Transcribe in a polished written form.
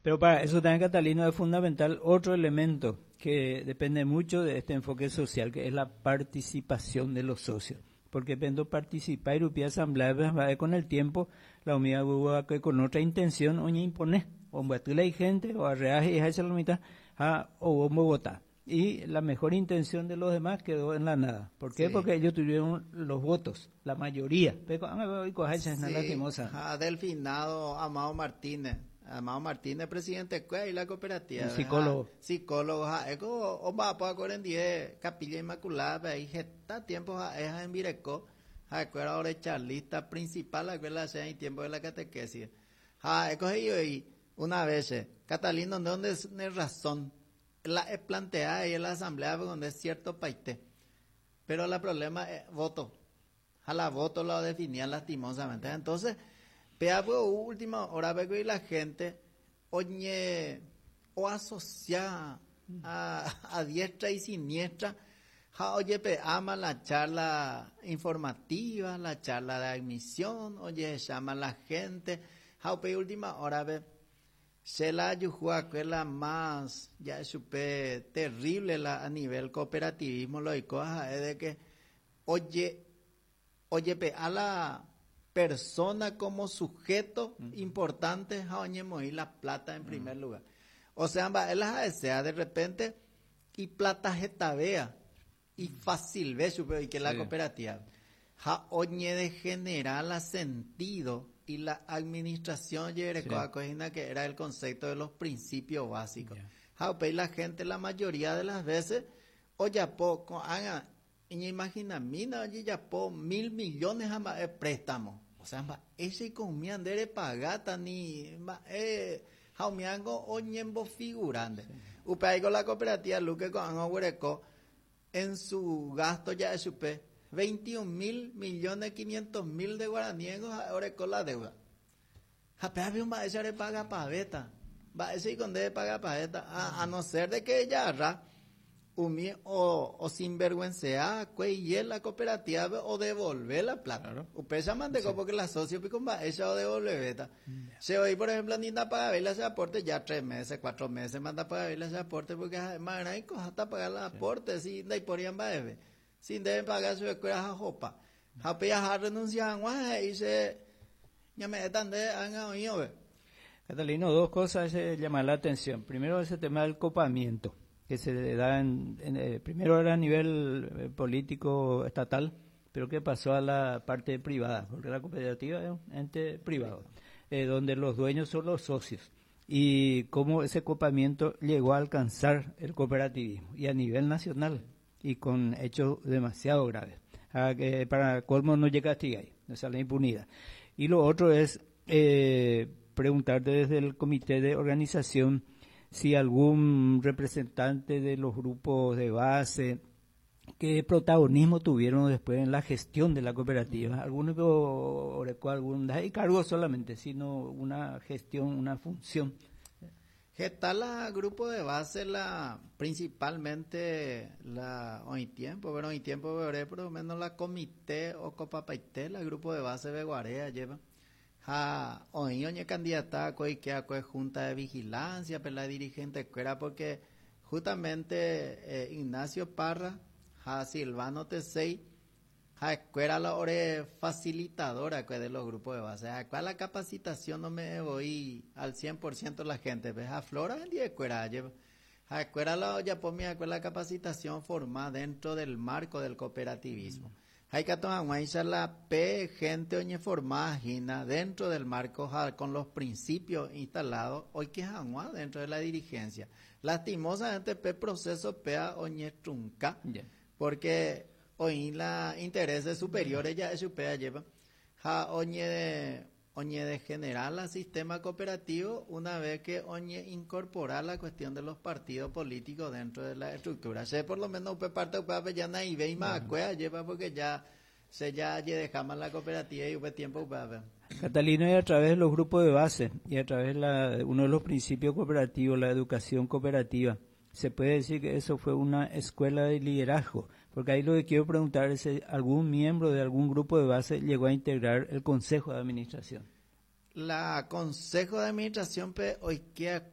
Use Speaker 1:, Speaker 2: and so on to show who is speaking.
Speaker 1: Pero para eso también, Catalino, es fundamental otro elemento que depende mucho de este enfoque social, que es la participación de los socios. Porque cuando participar y upia asamblea, va con el tiempo, la unidad hubo que con otra intención, oye, impone, o hay gente, o arreaje y esa la mitad, o Bogotá. Y la mejor intención de los demás quedó en la nada. ¿Por qué?
Speaker 2: Sí.
Speaker 1: Porque ellos tuvieron los votos, la mayoría.
Speaker 2: Del finado Amado Martínez, presidente y la cooperativa.
Speaker 1: Psicólogo.
Speaker 2: Psicólogo, o va a correr en 10 Capilla Inmaculada, y está tiempo en Virecó, acuerdo ahora charlista principal, acuerdo sea en tiempo de la catequesis. He cogido y una vez, Catalino, ¿dónde es razón? La planteada ahí en la asamblea donde es cierto paité, pero el problema es voto. A la voto lo definían lastimosamente. Entonces, vea por última hora veo y la gente oye o asocia a diestra y siniestra. Oye, ama la charla informativa, la charla de admisión, oye, llama a la gente. Por última hora ve se la ayuda que la más ya supe terrible a nivel cooperativismo lo hay cosas es de que oye a la persona como sujeto importante y la plata en primer lugar. O sea, de repente y plata vea y fácil ve supe y que la cooperativa oye de general sentido y la administración que era el concepto de los principios básicos. La gente la mayoría de las veces oye poco haga y imagina mina oye ya po 1.000 millones de préstamos. O sea, ese comían de pagata ni jaumiango oñembo figurante. Upaigo la cooperativa Luque con Huereco en su gasto ya supe 21.500.000 de guaraniegos ahora con la deuda. Había un maestro de paga paveta. Va ese con de paga paveta. A no ser de que ella o sinvergüenza y la cooperativa o devolver la plata. Claro. Usted se mandó porque la socio con ella o devolver beta. Se oí, por ejemplo, ni da paga vela ese aporte ya 3 meses, 4 meses manda paga vela ese aporte porque además hay cosas hasta pagar el aporte si no hay por ahí en sin deben pagar su escuela a jopa. Japia renuncian y se ya me están de han oído.
Speaker 1: Catalino, dos cosas se llaman la atención. Primero, ese tema del copamiento, que se da primero era a nivel político estatal, pero que pasó a la parte privada, porque la cooperativa es un ente privado, donde los dueños son los socios. Y cómo ese copamiento llegó a alcanzar el cooperativismo, y a nivel nacional, y con hechos demasiado graves. Que para colmo no llega a castigar, o sea, la impunidad. Y lo otro es preguntarte desde el comité de organización si algún representante de los grupos de base, qué protagonismo tuvieron después en la gestión de la cooperativa. Algunos hay cargo solamente, sino una gestión, una función.
Speaker 2: Está la grupo de base, principalmente hoy tiempo veré por lo menos la comité o copapaité, la grupo de base de Guarea lleva. Hoy candidata que junta de vigilancia, pero la dirigente era porque justamente Ignacio Parra, Silvano Tesei, era la hora facilitadora de los grupos de base. ¿Cuál la capacitación no me voy al 100% la gente? ¿Ves? A Flora en 10 cuera lleva. Ya por mí la capacitación formada dentro del marco del cooperativismo. Hay que tomar la gente oñe formada dentro del marco con los principios instalados hoy que es dentro de la dirigencia. Lastimosamente proceso pea oñe trunca porque hoy la intereses superiores ya supera lleva oñe de generar el sistema cooperativo una vez que oñe incorporar la cuestión de los partidos políticos dentro de la estructura. Por lo menos parte ya na y ve más lleva porque ya dejamos la cooperativa y tiempo
Speaker 1: Catalino, y a través de los grupos de base y a través de uno de los principios cooperativos, la educación cooperativa, se puede decir que eso fue una escuela de liderazgo, porque ahí lo que quiero preguntar es si algún miembro de algún grupo de base llegó a integrar el consejo de administración.
Speaker 2: La consejo de administración hoy que